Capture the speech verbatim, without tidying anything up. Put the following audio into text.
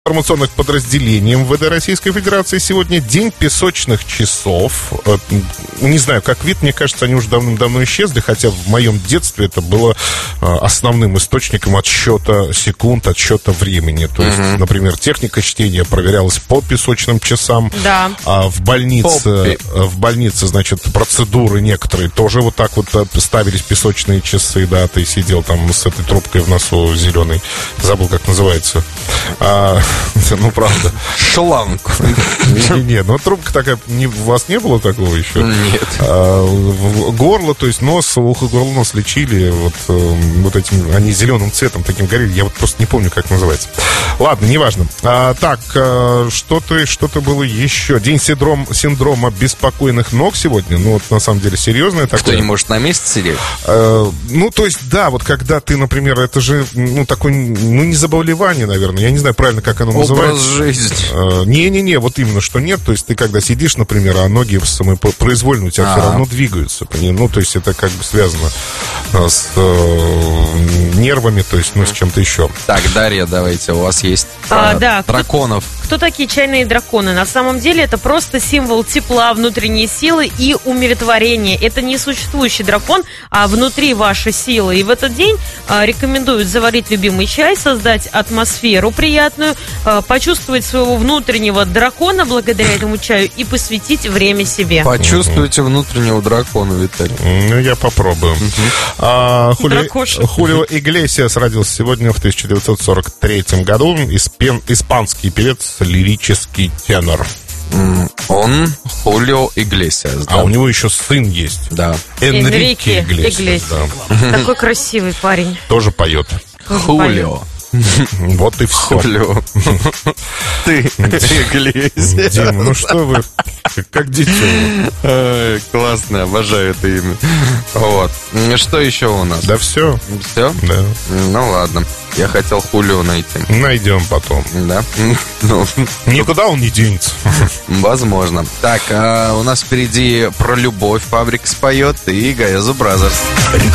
информационных подразделений МВД Российской Федерации сегодня день песочных часов. Не знаю, как вид, мне кажется, они уже давным-давно исчезли, хотя в моем детстве это было основным источником отсчета секунд, отсчета времени. То есть, uh-huh. например, техника чтения проверялась по песочным часам. Да. А в больнице, в больнице, значит, процедуры некоторые тоже вот так вот ставились песочные часы, да, ты сидел там с этой трубкой в носу зеленой, забыл, как называется. А, ну, правда. Шланг. Не-не-не, ну трубка такая, не, у вас не было такого еще? Нет. А, горло, то есть нос, ухо, горло, нос лечили, вот, вот этим, они зеленым цветом таким горели, я вот просто не помню, как называется. Ладно, неважно. А, так, что-то, что-то было еще. День синдром, синдрома беспокойных ног сегодня, ну, вот, на самом деле, серьезное такое. Кто не может на месте сидеть? А, ну, то есть, да, вот когда ты, например, это же, ну, такое, ну, не заболевание, наверное, я не знаю правильно, как оно называется. Образ жизни. А, не-не-не, вот именно, что нет, то есть ты когда сидишь, например, а ноги самопроизвольно у тебя А-а-а. все равно двигаются, ну, то есть это как бы связано с э, нервами, то есть, ну, с чем-то еще. Так, Дарья, давайте, у вас есть а, про да, драконов. Кто, кто такие чайные драконы? На самом деле это просто символ тепла, внутренней силы и умиротворения. Это не существующий дракон, а внутри ваша сила. И в этот день а, рекомендуют заварить любимый чай, создать атмосферу приятную, а, почувствовать своего внутреннего дракона благодаря этому чаю и посвятить время себе. Почувствуйте внутреннего дракона, Виталий. Ну, я попробую. А, Хули... Хулио Иглесиас родился сегодня в тысяча девятьсот сорок третьем году. Испен... Испанский певец, лирический тенор. Он Хулио Иглесиас, да? А у него еще сын есть. Да. Энрике Иглесиас. Да. Такой красивый парень. Тоже поет. Хулио. Вот и все. Хулио. Ты Иглесиас. Дима, ну что вы, как дитё. Классно, обожаю это имя. Вот. Что еще у нас? Да все. Все? Да. Ну ладно. Я хотел Хулио найти. Найдем потом. Да? Ну, никуда он не денется. Возможно. Так, а у нас впереди про любовь Фабрик споет и Гаязу Бразерс.